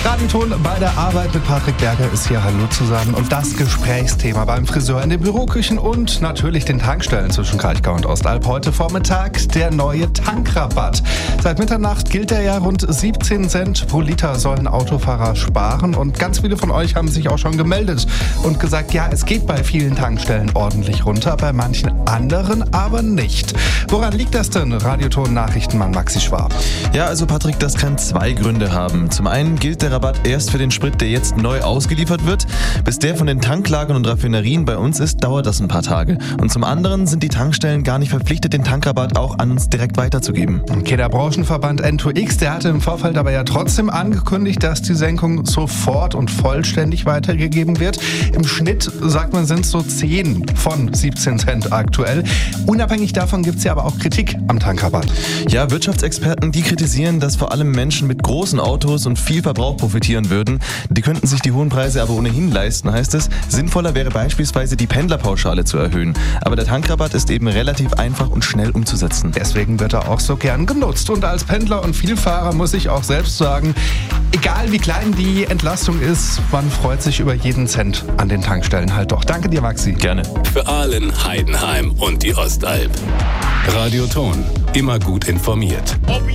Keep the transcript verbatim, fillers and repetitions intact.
Radioton bei der Arbeit mit Patrick Berger ist hier. Hallo zusammen. Und das Gesprächsthema beim Friseur, in den Büroküchen und natürlich den Tankstellen zwischen Kraichgau und Ostalb. Heute Vormittag der neue Tankrabatt. Seit Mitternacht gilt er ja. Rund siebzehn Cent pro Liter sollen Autofahrer sparen. Und ganz viele von euch haben sich auch schon gemeldet und gesagt, ja, es geht bei vielen Tankstellen ordentlich runter, bei manchen anderen aber nicht. Woran liegt das denn? Radioton-Nachrichtenmann Maxi Schwab. Ja, also Patrick, das kann zwei Gründe haben. Zum einen gilt der Rabatt erst für den Sprit, der jetzt neu ausgeliefert wird. Bis der von den Tanklagern und Raffinerien bei uns ist, dauert das ein paar Tage. Und zum anderen sind die Tankstellen gar nicht verpflichtet, den Tankrabatt auch an uns direkt weiterzugeben. Okay, der Branchenverband N zwei X, der hatte im Vorfeld aber ja trotzdem angekündigt, dass die Senkung sofort und vollständig weitergegeben wird. Im Schnitt, sagt man, sind es so zehn von siebzehn Cent aktuell. Unabhängig davon gibt es ja aber auch Kritik am Tankrabatt. Ja, Wirtschaftsexperten, die kritisieren, dass vor allem Menschen mit großen Autos und viel Verbrauch profitieren würden. Die könnten sich die hohen Preise aber ohnehin leisten, heißt es. Sinnvoller wäre beispielsweise die Pendlerpauschale zu erhöhen. Aber der Tankrabatt ist eben relativ einfach und schnell umzusetzen. Deswegen wird er auch so gern genutzt. Und als Pendler und Vielfahrer muss ich auch selbst sagen, egal wie klein die Entlastung ist, man freut sich über jeden Cent an den Tankstellen halt doch. Danke dir, Maxi. Gerne. Für Aalen, Heidenheim und die Ostalb. Radioton. Immer gut informiert.